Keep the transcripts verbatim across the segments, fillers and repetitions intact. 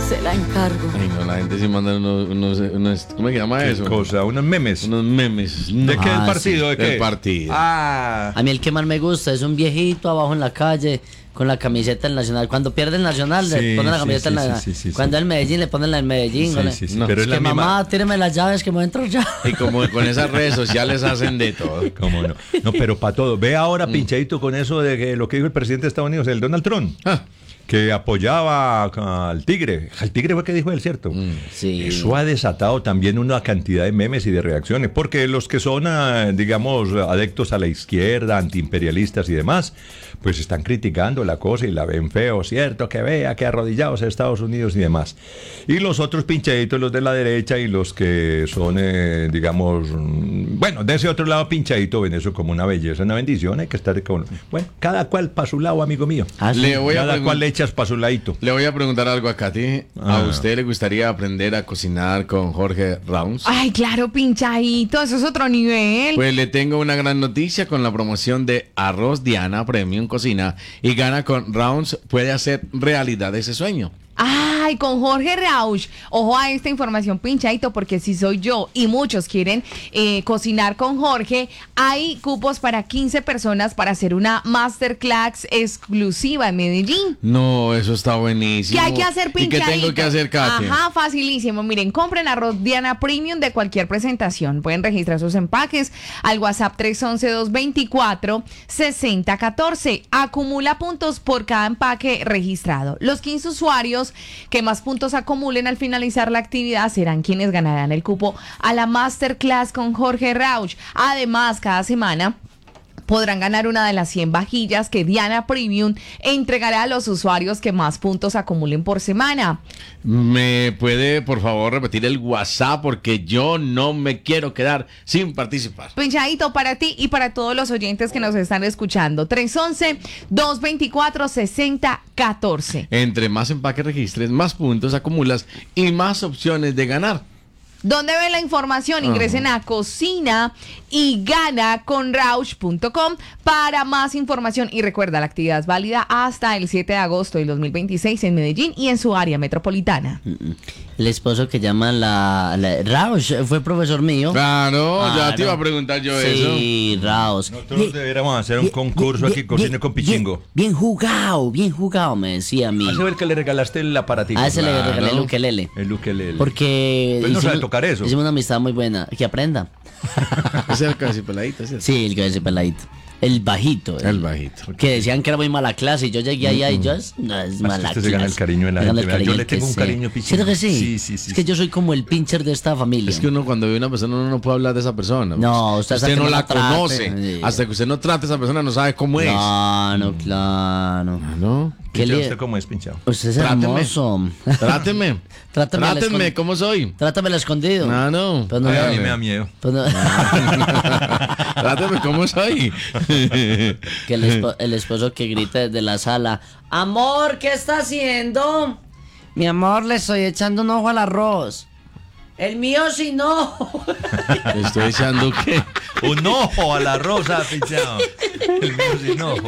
Se la encargo. Ay, no, la gente sí manda unos, unos, unos ¿cómo se llama ¿Qué eso? cosa? ¿Unos memes? Unos memes. ¿De qué? Ah, ¿El partido? sí. ¿De qué? Del partido. Ah. A mí el que más me gusta es un viejito abajo en la calle con la camiseta del Nacional. Cuando pierde el Nacional Sí, le ponen la sí, camiseta sí, del Nacional. sí, sí, sí, Cuando sí. el Medellín le ponen la del Medellín. Sí, con el- sí, sí, No, pero Es es la que misma. mamá, tíreme las llaves que me voy a entrar ya. Y como con esas redes sociales hacen de todo. ¿Cómo no? No, pero para todo. Ve ahora pinchadito con eso de que lo que dijo el presidente de Estados Unidos, el Donald Trump. Ah. Que apoyaba al Tigre. Al Tigre fue que dijo él, ¿cierto? Sí. Eso ha desatado también una cantidad de memes y de reacciones, porque los que son, ah, digamos, adeptos a la izquierda, antiimperialistas y demás, pues están criticando la cosa y la ven feo, ¿cierto? Que vea que arrodillados a Estados Unidos y demás. Y los otros pinchaditos, los de la derecha y los que son, eh, digamos, mm, bueno, de ese otro lado pinchadito ven eso como una belleza, una bendición, hay que estar con... Bueno, cada cual para su lado, amigo mío. Ah, sí. Le voy a Cada pregun- cual le echas para su ladito. Le voy a preguntar algo a Katy. Ah. ¿A usted le gustaría aprender a cocinar con Jorge Rounds? Ay, claro, pinchadito, eso es otro nivel. Pues le tengo una gran noticia con la promoción de Arroz Diana Premium Cocina y gana con Rounds. Puede hacer realidad ese sueño. Ay, con Jorge Rauch. Ojo a esta información, pinchadito, porque si soy yo y muchos quieren eh, cocinar con Jorge, hay cupos para quince personas para hacer una masterclass exclusiva en Medellín. No, eso está buenísimo. ¿Qué hay que hacer, ¿Y pinchadito? qué tengo que hacer, Katy? Ajá, facilísimo. Miren, compren arroz Diana Premium de cualquier presentación. Pueden registrar sus empaques al WhatsApp tres once, dos veinticuatro, sesenta catorce. Acumula puntos por cada empaque registrado. Los quince usuarios que más puntos acumulen al finalizar la actividad serán quienes ganarán el cupo a la Masterclass con Jorge Rauch. Además, cada semana podrán ganar una de las cien vajillas que Diana Premium entregará a los usuarios que más puntos acumulen por semana. ¿Me puede, por favor, repetir el WhatsApp? Porque yo no me quiero quedar sin participar. Pinchadito para ti y para todos los oyentes que nos están escuchando. tres once, dos veinticuatro, sesenta catorce. Entre más empaques registres, más puntos acumulas y más opciones de ganar. ¿Dónde ven la información? Ingresen a cocina y gana con rauch punto com para más información. Y recuerda, la actividad es válida hasta el siete de agosto del dos mil veintiséis en Medellín y en su área metropolitana. El esposo que llama la, la Rauch fue profesor mío. Claro, ya Claro. te iba a preguntar yo eso. Sí, Rauch. Nosotros deberíamos hacer un Bien, concurso bien, aquí, bien, cocina con pichingo. Bien, bien jugado, bien jugado, me decía a mí. Hace ver que le regalaste el aparatito. A ese le Claro. regalé el ukelele. El ukelele. Porque Pues no sabe hicimos- tocar eso. Hicimos una amistad muy buena. Que aprenda. Ese es el casi peladito, ¿cierto? Sí, el que ese peladito. El bajito. El bajito. Que decían que era muy mala clase y yo llegué allá y yo es, no es mala que usted clase. se gana el cariño de la Me gana gente, el ¿verdad? Yo cariño le el que tengo un sea. cariño pichín. ¿Cierto que sí? Sí, sí, sí, Es que sí. yo soy como el pincher de esta familia. Es que uno cuando ve una persona uno no puede hablar de esa persona. No, usted hasta que no no la la trate. conoce. Sí. Hasta que usted no trate a esa persona no sabe cómo es. Claro, claro. ¿No? ¿Qué Pinchado, le- ¿usted cómo es, pinchado? Usted es Tráteme. hermoso. Tráteme. Tráteme al Tráteme, escon- ¿cómo soy? Trátame al escondido. No, no. Pues no, Ay, no, a mí no. me da miedo. pues no. Tráteme, ¿cómo soy? Que el, espo- el esposo que grita desde la sala: amor, ¿qué está haciendo? Mi amor, le estoy echando un ojo al arroz. El mío sí no. Estoy echando qué. Un ojo a la rosa, pinchado. El mío sin ojo.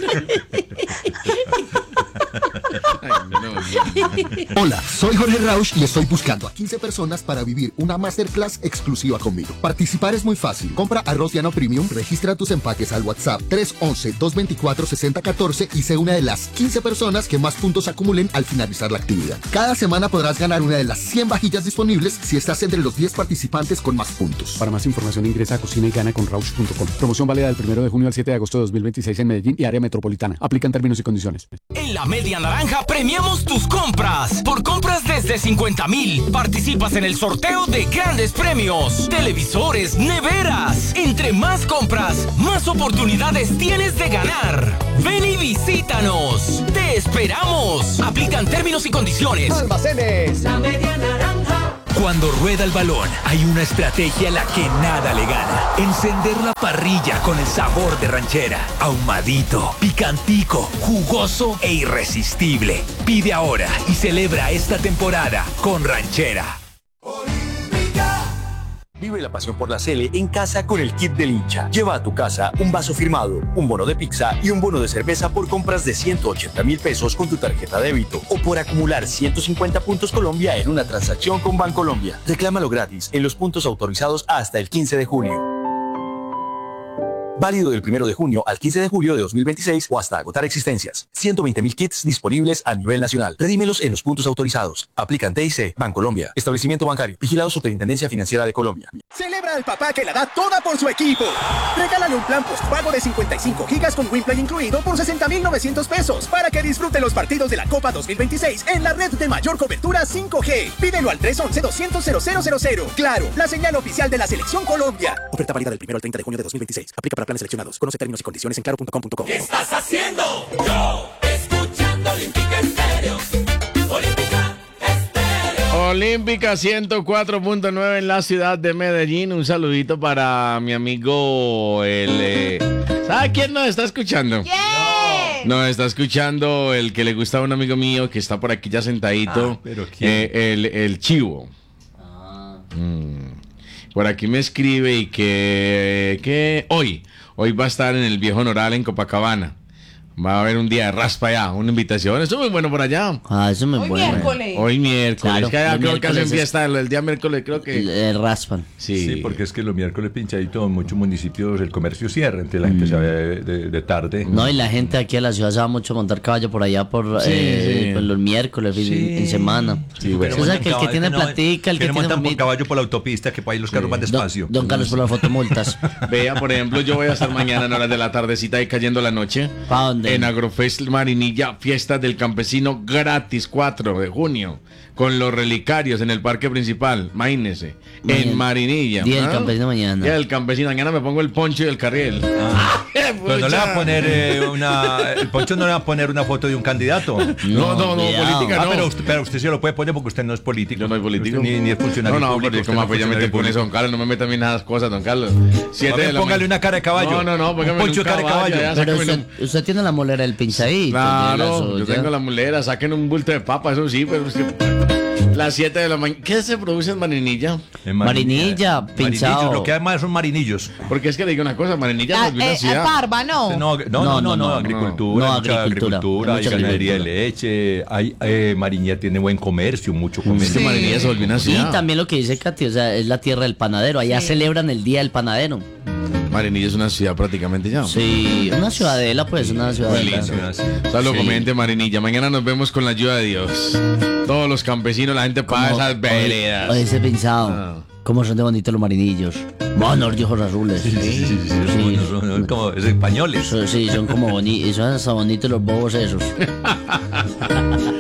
Hola, soy Jorge Rauch y estoy buscando a quince personas para vivir una masterclass exclusiva conmigo. Participar es muy fácil. Compra arroz Diana Premium, registra tus empaques al WhatsApp tres once, dos veinticuatro, sesenta catorce y sé una de las quince personas que más puntos acumulen al finalizar la actividad. Cada semana podrás ganar una de las cien vajillas disponibles si estás entre los diez participantes con más puntos. Para más información ingresa a cocina y gana con rauch punto com. Promoción válida del primero de junio al siete de agosto de dos mil veintiséis en Medellín y área metropolitana. Aplican términos y condiciones. En la Media Naranja premiamos tus compras. Por compras desde cincuenta mil, participas en el sorteo de grandes premios. Televisores, neveras. Entre más compras, más oportunidades tienes de ganar. Ven y visítanos. Te esperamos. Aplican términos y condiciones. Almacenes La Media Naranja. Cuando rueda el balón, hay una estrategia a la que nada le gana. Encender la parrilla con el sabor de ranchera. Ahumadito, picantico, jugoso e irresistible. Pide ahora y celebra esta temporada con ranchera. Vive la pasión por la Sele en casa con el kit del hincha. Lleva a tu casa un vaso firmado, un bono de pizza y un bono de cerveza por compras de ciento ochenta mil pesos con tu tarjeta débito o por acumular ciento cincuenta puntos Colombia en una transacción con Bancolombia. Reclámalo gratis en los puntos autorizados hasta el quince de junio. Válido del primero de junio al quince de julio de dos mil veintiséis o hasta agotar existencias. ciento veinte mil kits disponibles a nivel nacional. Redímelos en los puntos autorizados. Aplican T I C, Bancolombia. Establecimiento bancario. Vigilado Superintendencia Financiera de Colombia. Celebra al papá que la da toda por su equipo. Regálale un plan postpago de cincuenta y cinco gigas con WinPlay incluido por sesenta mil novecientos pesos para que disfrute los partidos de la Copa dos mil veintiséis en la red de mayor cobertura cinco G. Pídelo al tres once, doscientos, cero cero cero cero. Claro, la señal oficial de la Selección Colombia. Oferta válida del primero al treinta de junio de dos mil veintiséis. Aplica para planes seleccionados. Conoce términos y condiciones en claro punto com punto co. ¿Qué estás haciendo? Yo, escuchando Olímpica Estéreo. Olímpica Estéreo. Olímpica ciento cuatro punto nueve en la ciudad de Medellín. Un saludito para mi amigo el... Eh, ¿sabe quién nos está escuchando? ¿Quién? Nos está escuchando el que le gusta a un amigo mío que está por aquí ya sentadito. Ah, ¿pero quién? Eh, el, el Chivo. Ah. Mm. Por aquí me escribe y que, que hoy, hoy va a estar en el Viejo Noral en Copacabana. Va a haber un día de raspa allá, una invitación. Eso es muy bueno por allá. Ah, eso me Hoy bueno. miércoles. Hoy miércoles. Claro, Es que allá los creo que hacen miércoles es- fiesta el, el día miércoles, creo que. Le raspan. Sí, Sí, porque es que los miércoles pinchadito en muchos municipios el comercio cierra, entonces la gente se va de, de- de tarde. No, y la gente aquí a la ciudad se va mucho a montar caballo por allá por, Sí, eh, sí. por los miércoles, fin- Sí. en semana. Sí, bueno. Usted sabe que el que tiene No, platica, el que no tiene montan por familia- caballo por la autopista, que para ahí los carros van Don, despacio. don Carlos por las fotomultas. Vea, por ejemplo, yo voy a estar mañana en horas de la tardecita ahí cayendo la noche. ¿Pa dónde? En Agrofest Marinilla, fiesta del campesino gratis, cuatro de junio. Con los relicarios en el parque principal, imagínese. Mañana. En Marinilla. Día del ¿ah? campesino mañana. Día del campesino. Mañana me pongo el poncho y el carriel. Ah, Pero no le va a poner eh, una. El Poncho no le va a poner una foto de un candidato. No, no, no, cuidado. política Ah, no. pero usted, pero usted sí lo puede poner porque usted no es político. Yo no soy político. Usted Ni, ni es funcionario No, no, público. porque usted como no es pues ya me te funcionario pones, don público. Carlos, no me meta a mí nada cosas, don Carlos. Siete A ver, de la póngale ma- una cara de caballo. No, no, no, póngame Un poncho un cara de caballo. ya, Pero sáquenme usted, un- usted tiene la molera del pinchadito. Claro, tiene la yo suya. tengo la mulera, saquen un bulto de papa, eso sí, pero es que las siete de la mañana. ¿Qué se produce en Marinilla? En Marinilla, pinchado. Marinillos, lo que además son marinillos. Porque es que le digo una cosa, Marinilla Ah, no es una eh, ciudad. Parva, no. No, no, no, no, no, no, agricultura, no, hay mucha agricultura, agricultura, hay hay mucha ganadería de agricultura. leche, hay, eh, Marinilla tiene buen comercio, mucho Es que comercio. Marinilla se volvió una Y ciudad. también lo que dice Katy, o sea, es la tierra del panadero. Allá Sí. celebran el día del panadero. Marinilla es una ciudad prácticamente ya. Sí, una ciudadela, pues, una ciudadela. Solo Sí. comente Marinilla. Mañana nos vemos con la ayuda de Dios. Todos los campesinos, la gente paga Como- esas veredas. Oye, ese pensado. Ah. Cómo son de bonitos los marinillos. Monos de ojos azules. Sí, sí, sí, sí, sí, son buenos, son- son como es españoles. Son- sí, son como bonitos. Son hasta bonitos los bobos esos.